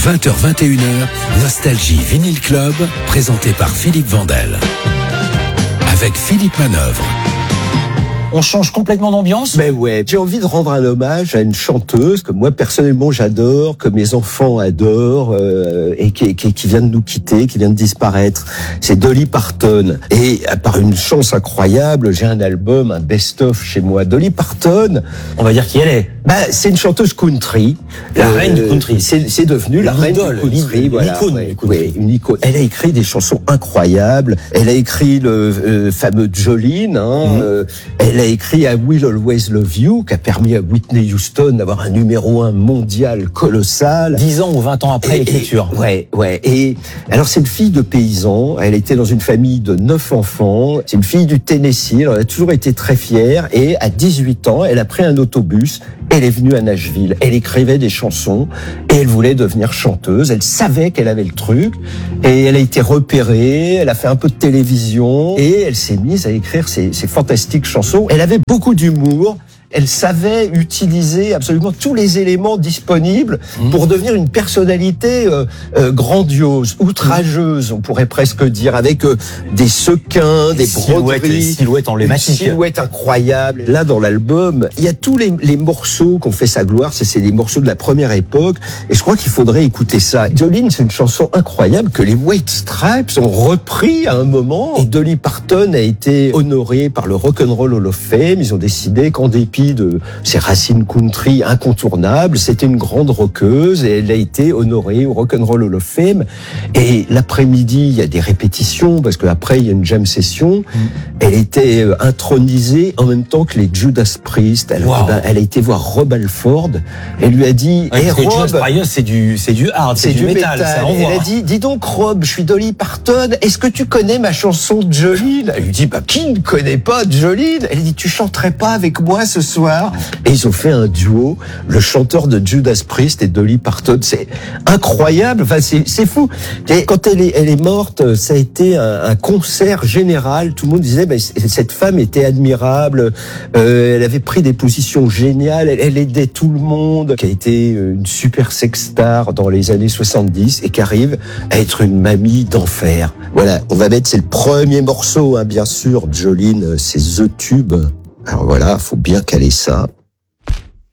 20h-21h, Nostalgie Vinyl Club, présenté par Philippe Vandel. Avec Philippe Manœuvre. On change complètement d'ambiance. Mais ouais, j'ai envie de rendre un hommage à une chanteuse que moi personnellement j'adore, que mes enfants adorent, et qui vient de nous quitter, qui vient de disparaître. C'est Dolly Parton. Et par une chance incroyable, j'ai un album, un best-of chez moi. Dolly Parton, On va dire qui elle est. c'est une chanteuse country. La reine du country. C'est devenu la reine du country. Voilà. Une icône. Elle a écrit des chansons incroyables. Elle a écrit le fameux Jolene. Elle a écrit I Will Always Love You, qui a permis à Whitney Houston d'avoir un numéro 1 mondial colossal. 10 ans ou 20 ans après l'écriture. Ouais. Et alors c'est une fille de paysan. Elle était dans une famille de 9 enfants. C'est une fille du Tennessee. Elle a toujours été très fière. Et à 18 ans, elle a pris un autobus. Elle est venue à Nashville. Elle écrivait des chansons et elle voulait devenir chanteuse. Elle savait qu'elle avait le truc et elle a été repérée. Elle a fait un peu de télévision et elle s'est mise à écrire ces fantastiques chansons. Elle avait beaucoup d'humour. Elle savait utiliser absolument tous les éléments disponibles pour devenir une personnalité grandiose, outrageuse, on pourrait presque dire, avec des sequins, des broderies, silhouettes emblématiques, une silhouette incroyable. Là, dans l'album, il y a tous les morceaux qu'on fait sa gloire. C'est des morceaux de la première époque, et je crois qu'il faudrait écouter ça. Jolene, c'est une chanson incroyable que les White Stripes ont repris à un moment. Et Dolly Parton a été honorée par le Rock and Roll Hall of Fame. Ils ont décidé qu'en dépit de ses racines country incontournables, c'était une grande rockeuse et elle a été honorée au Rock and Roll Hall of Fame. Et l'après-midi, il y a des répétitions parce qu'après il y a une jam session. Elle était intronisée en même temps que les Judas Priest. Elle a été voir Rob Halford. Elle lui a dit, hey, Rob, Judas Priest, c'est du hard, c'est du métal. Elle a dit, dis donc Rob, je suis Dolly Parton. Est-ce que tu connais ma chanson Jolene? Elle lui dit, qui ne connaît pas Jolene? Elle dit, tu chanterais pas avec moi ce soir? Et ils ont fait un duo, le chanteur de Judas Priest et Dolly Parton. C'est incroyable, enfin c'est fou. Et quand elle est morte, ça a été un concert général. Tout le monde disait, cette femme était admirable, elle avait pris des positions géniales, elle aidait tout le monde, qui a été une super sexstar dans les années 70 et qui arrive à être une mamie d'enfer. Voilà, on va mettre, c'est le premier morceau, bien sûr, Jolene, c'est The Tube. Alors voilà, faut bien caler ça.